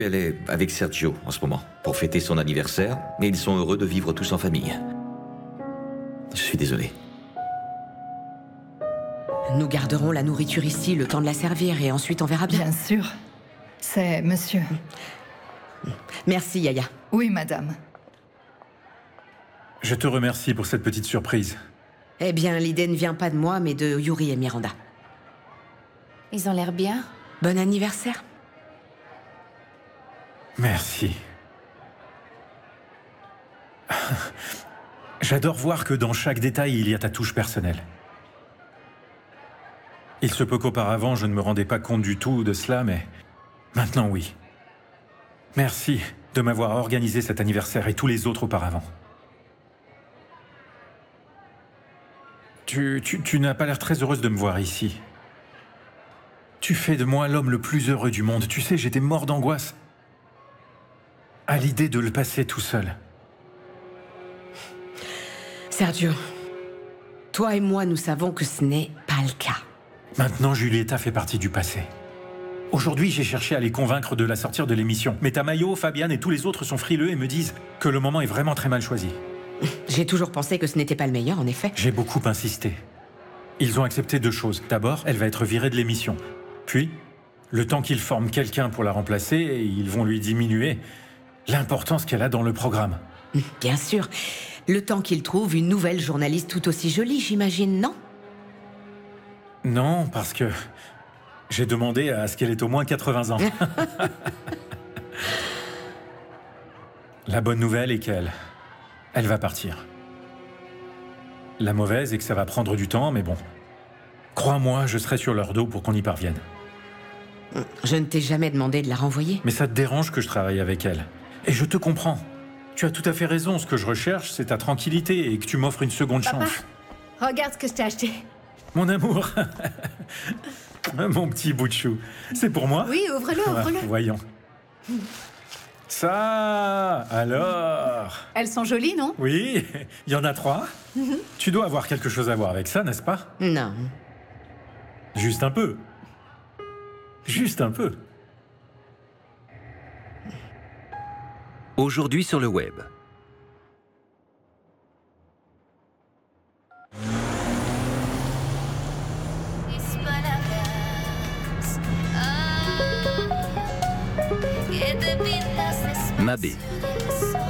Elle est avec Sergio en ce moment, pour fêter son anniversaire, et ils sont heureux de vivre tous en famille. Je suis désolé. Nous garderons la nourriture ici le temps de la servir et ensuite on verra bien. Bien sûr. C'est monsieur. Merci, Yaya. Oui, madame. Je te remercie pour cette petite surprise. Eh bien, l'idée ne vient pas de moi, mais de Yuri et Miranda. Ils ont l'air bien. Bon anniversaire. Merci. J'adore voir que dans chaque détail, il y a ta touche personnelle. Il se peut qu'auparavant, je ne me rendais pas compte du tout de cela, mais maintenant, oui. Merci de m'avoir organisé cet anniversaire et tous les autres auparavant. Tu n'as pas l'air très heureuse de me voir ici. Tu fais de moi l'homme le plus heureux du monde. Tu sais, j'étais mort d'angoisse à l'idée de le passer tout seul. Sergio, toi et moi, nous savons que ce n'est pas le cas. Maintenant, Julieta fait partie du passé. Aujourd'hui, j'ai cherché à les convaincre de la sortir de l'émission. Mais Tamayo, Fabian et tous les autres sont frileux et me disent que le moment est vraiment très mal choisi. J'ai toujours pensé que ce n'était pas le meilleur, en effet. J'ai beaucoup insisté. Ils ont accepté 2 choses. D'abord, elle va être virée de l'émission. Puis, le temps qu'ils forment quelqu'un pour la remplacer, ils vont lui diminuer l'importance qu'elle a dans le programme. Bien sûr. Le temps qu'il trouve une nouvelle journaliste tout aussi jolie, j'imagine, non? Non, parce que j'ai demandé à ce qu'elle ait au moins 80 ans. La bonne nouvelle est elle va partir. La mauvaise est que ça va prendre du temps, mais bon. Crois-moi, je serai sur leur dos pour qu'on y parvienne. Je ne t'ai jamais demandé de la renvoyer. Mais ça te dérange que je travaille avec elle. Et je te comprends. Tu as tout à fait raison. Ce que je recherche, c'est ta tranquillité et que tu m'offres une seconde Papa, chance. regarde ce que je t'ai acheté. Mon amour. Mon petit bout de chou. C'est pour moi? Oui, ouvre-le, ouvre-le. Voyons. Ça, alors? Elles sont jolies, non? Oui, il y en a 3. Tu dois avoir quelque chose à voir avec ça, n'est-ce pas? Non. Juste un peu. Juste un peu. Aujourd'hui sur le web. Mabé.